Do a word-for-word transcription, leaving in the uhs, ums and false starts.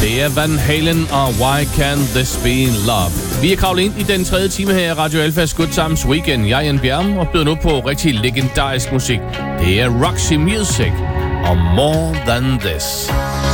Det er Van Halen og Why Can't This Be Love. Vi er kravlet ind i den tredje time her i Radio Alfas Good Times Weekend. Jeg er Jan Bjerm og byder nu på rigtig legendarisk musik. Det er Roxy Music og More Than This.